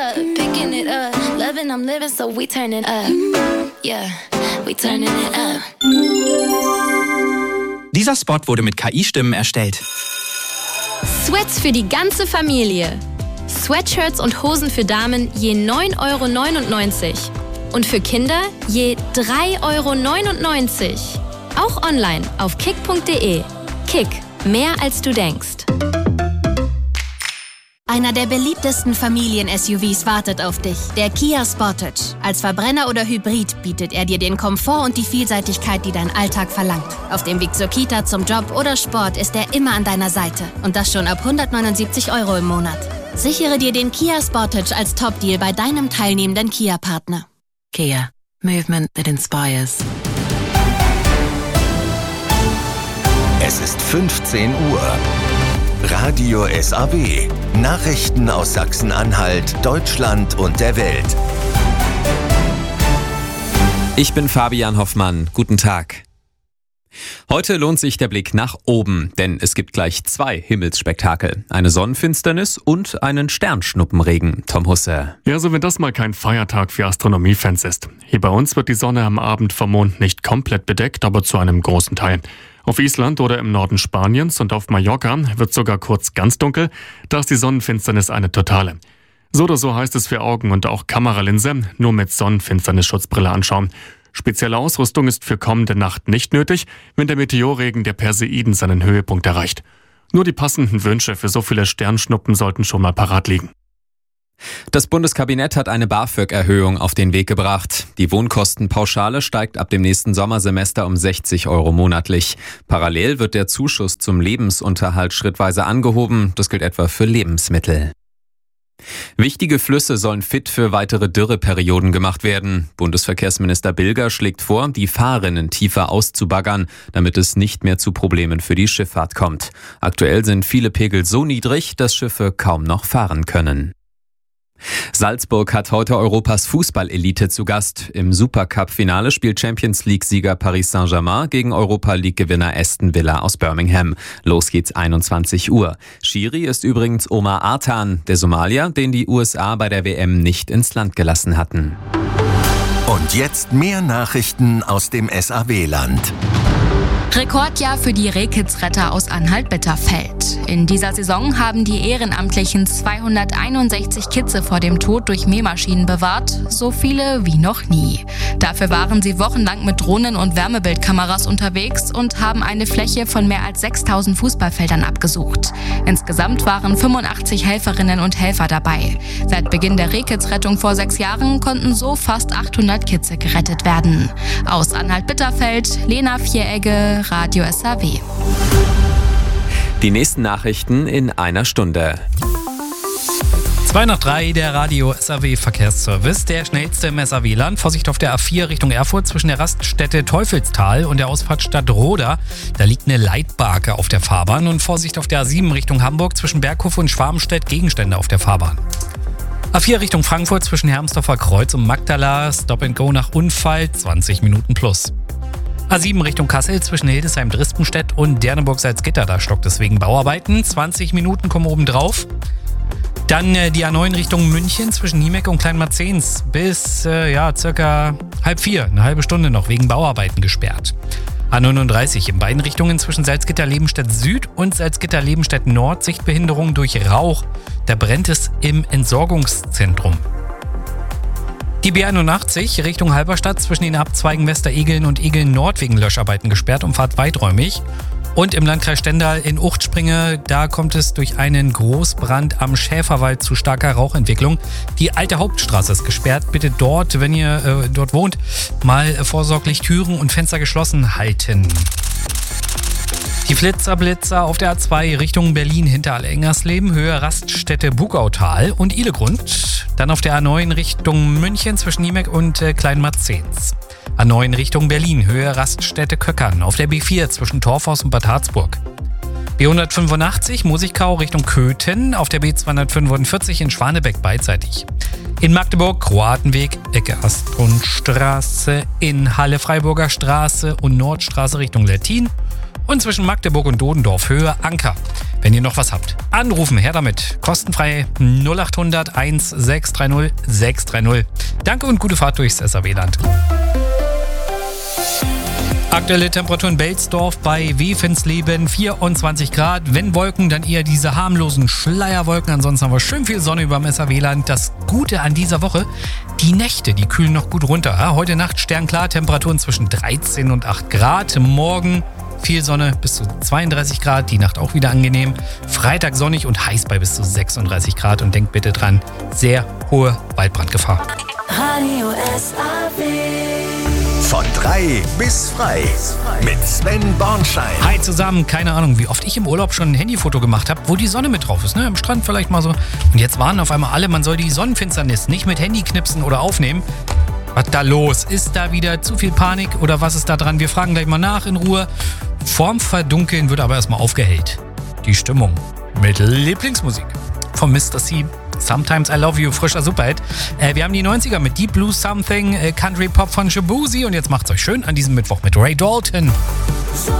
Picking it up, loving, I'm living, so we turn it up. Yeah, we turning it up. Dieser Spot wurde mit KI-Stimmen erstellt. Sweats für die ganze Familie. Sweatshirts und Hosen für Damen je 9,99 € und für Kinder je 3,99 €. Auch online auf kick.de. Kick, mehr als du denkst. Einer der beliebtesten Familien-SUVs wartet auf dich, der Kia Sportage. Als Verbrenner oder Hybrid bietet er dir den Komfort und die Vielseitigkeit, die dein Alltag verlangt. Auf dem Weg zur Kita, zum Job oder Sport ist er immer an deiner Seite. Und das schon ab 179 € im Monat. Sichere dir den Kia Sportage als Top-Deal bei deinem teilnehmenden Kia-Partner. Kia. Movement that inspires. Es ist 15 Uhr. Radio SAW. Nachrichten aus Sachsen-Anhalt, Deutschland und der Welt. Ich bin Fabian Hoffmann. Guten Tag. Heute lohnt sich der Blick nach oben, denn es gibt gleich 2 Himmelsspektakel. Eine Sonnenfinsternis und einen Sternschnuppenregen. Tom Husse. Ja, so wenn das mal kein Feiertag für Astronomiefans ist. Hier bei uns wird die Sonne am Abend vom Mond nicht komplett bedeckt, aber zu einem großen Teil. Auf Island oder im Norden Spaniens und auf Mallorca wird sogar kurz ganz dunkel. Da ist die Sonnenfinsternis eine totale. So oder so heißt es für Augen und auch Kameralinse, nur mit Sonnenfinsternisschutzbrille anschauen. Spezielle Ausrüstung ist für kommende Nacht nicht nötig, wenn der Meteorregen der Perseiden seinen Höhepunkt erreicht. Nur die passenden Wünsche für so viele Sternschnuppen sollten schon mal parat liegen. Das Bundeskabinett hat eine BAföG-Erhöhung auf den Weg gebracht. Die Wohnkostenpauschale steigt ab dem nächsten Sommersemester um 60 € monatlich. Parallel wird der Zuschuss zum Lebensunterhalt schrittweise angehoben. Das gilt etwa für Lebensmittel. Wichtige Flüsse sollen fit für weitere Dürreperioden gemacht werden. Bundesverkehrsminister Bilger schlägt vor, die Fahrrinnen tiefer auszubaggern, damit es nicht mehr zu Problemen für die Schifffahrt kommt. Aktuell sind viele Pegel so niedrig, dass Schiffe kaum noch fahren können. Salzburg hat heute Europas Fußball-Elite zu Gast. Im Supercup-Finale spielt Champions-League-Sieger Paris Saint-Germain gegen Europa-League-Gewinner Aston Villa aus Birmingham. Los geht's 21 Uhr. Schiri ist übrigens Omar Artan, der Somalier, den die USA bei der WM nicht ins Land gelassen hatten. Und jetzt mehr Nachrichten aus dem SAW-Land. Rekordjahr für die Rehkitzretter aus Anhalt-Bitterfeld. In dieser Saison haben die Ehrenamtlichen 261 Kitze vor dem Tod durch Mähmaschinen bewahrt, so viele wie noch nie. Dafür waren sie wochenlang mit Drohnen und Wärmebildkameras unterwegs und haben eine Fläche von mehr als 6000 Fußballfeldern abgesucht. Insgesamt waren 85 Helferinnen und Helfer dabei. Seit Beginn der Rehkitzrettung vor 6 Jahren konnten so fast 800 Kitze gerettet werden. Aus Anhalt-Bitterfeld, Lena Vieregge, Radio SAW. Die nächsten Nachrichten in einer Stunde. 2 nach 3, der Radio SAW Verkehrsservice, der schnellste im SAW-Land. Vorsicht auf der A4 Richtung Erfurt zwischen der Raststätte Teufelstal und der Ausfahrtsstadt Roda. Da liegt eine Leitbarke auf der Fahrbahn. Und Vorsicht auf der A7 Richtung Hamburg zwischen Berghof und Schwarmstedt, Gegenstände auf der Fahrbahn. A4 Richtung Frankfurt zwischen Hermsdorfer Kreuz und Magdala, Stop and Go nach Unfall, 20 Minuten plus. A7 Richtung Kassel zwischen Hildesheim-Drispenstedt und Derneburg-Salzgitter, da stockt es wegen Bauarbeiten. 20 Minuten kommen oben drauf. Dann die A9 Richtung München zwischen Niemek und Kleinmarzens bis circa 3:30, eine halbe Stunde noch, wegen Bauarbeiten gesperrt. A39 in beiden Richtungen zwischen Salzgitter-Lebenstedt Süd und Salzgitter-Lebenstedt Nord, Sichtbehinderung durch Rauch. Da brennt es im Entsorgungszentrum. Die B81 Richtung Halberstadt zwischen den Abzweigen Westeregeln und Egeln Nord wegen Löscharbeiten gesperrt, Umfahrt weiträumig. Und im Landkreis Stendal in Uchtspringe, da kommt es durch einen Großbrand am Schäferwald zu starker Rauchentwicklung. Die alte Hauptstraße ist gesperrt. Bitte dort, wenn ihr dort wohnt, mal vorsorglich Türen und Fenster geschlossen halten. Die Flitzer auf der A2 Richtung Berlin hinter Engersleben, Höhe Raststätte Bugautal und Ihlegrund. Dann auf der A9 Richtung München zwischen Niemek und Kleinmarzens. A9 Richtung Berlin, Höhe Raststätte Köckern. Auf der B4 zwischen Torfhaus und Bad Harzburg. B185 Musikau Richtung Köthen. Auf der B245 in Schwanebeck beidseitig. In Magdeburg Kroatenweg, Ecke Astrunstraße. In Halle Freiburger Straße und Nordstraße Richtung Lettin. Und zwischen Magdeburg und Dodendorf Höhe Anker. Wenn ihr noch was habt, anrufen, her damit. Kostenfrei 0800 1630 630. Danke und gute Fahrt durchs SAW-Land. Aktuelle Temperatur in Belsdorf bei Wefensleben 24 Grad. Wenn Wolken, dann eher diese harmlosen Schleierwolken. Ansonsten haben wir schön viel Sonne über dem SAW-Land. Das Gute an dieser Woche, die Nächte, die kühlen noch gut runter. Ja, heute Nacht sternklar, Temperaturen zwischen 13 und 8 Grad. Morgen viel Sonne bis zu 32 Grad, die Nacht auch wieder angenehm. Freitag sonnig und heiß bei bis zu 36 Grad. Und denkt bitte dran, sehr hohe Waldbrandgefahr. Radio SAW. Von 3 bis frei mit Sven Bornschein. Hi zusammen, keine Ahnung, wie oft ich im Urlaub schon ein Handyfoto gemacht habe, wo die Sonne mit drauf ist, ne? Am Strand vielleicht mal so. Und jetzt warnen auf einmal alle, man soll die Sonnenfinsternis nicht mit Handy knipsen oder aufnehmen. Was da los? Ist da wieder zu viel Panik oder was ist da dran? Wir fragen gleich mal nach in Ruhe. Vorm Verdunkeln wird aber erstmal aufgehellt. Die Stimmung mit Lieblingsmusik von Mr. C. Sometimes I Love You, frischer Superhit. Wir haben die 90er mit Deep Blue Something, Country Pop von Shabuzi und jetzt macht's euch schön an diesem Mittwoch mit Ray Dalton.